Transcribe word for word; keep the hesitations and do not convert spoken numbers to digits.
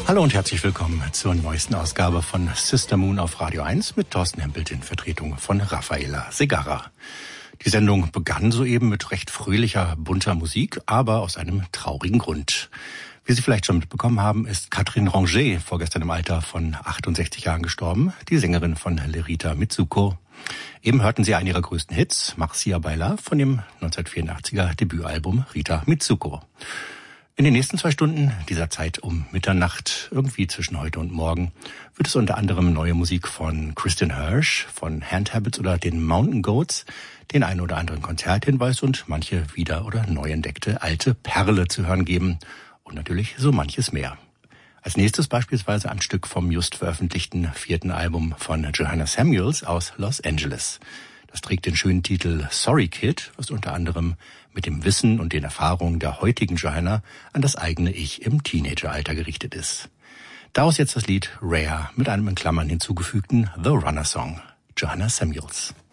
Hallo und herzlich willkommen zur neuesten Ausgabe von Sister Moon auf Radio eins mit Thorsten Hempelt in Vertretung von Rafaela Segarra. Die Sendung begann soeben mit recht fröhlicher, bunter Musik, aber aus einem traurigen Grund. Wie Sie vielleicht schon mitbekommen haben, ist Catherine Ranger vorgestern im Alter von achtundsechzig Jahren gestorben, die Sängerin von Lerita Mitsuko. Eben hörten Sie einen ihrer größten Hits, Marcia Baila, von dem neunzehnhundertvierundachtziger Debütalbum Rita Mitsuko. In den nächsten zwei Stunden, dieser Zeit um Mitternacht, irgendwie zwischen heute und morgen, wird es unter anderem neue Musik von Kristin Hersh, von Hand Habits oder den Mountain Goats, den einen oder anderen Konzerthinweis und manche wieder- oder neu entdeckte alte Perle zu hören geben und natürlich so manches mehr. Als nächstes beispielsweise ein Stück vom just veröffentlichten vierten Album von Johanna Samuels aus Los Angeles. Das trägt den schönen Titel Sorry Kid, was unter anderem mit dem Wissen und den Erfahrungen der heutigen Johanna an das eigene Ich im Teenageralter gerichtet ist. Daraus jetzt das Lied Rare mit einem in Klammern hinzugefügten The Runner Song. Johanna Samuels.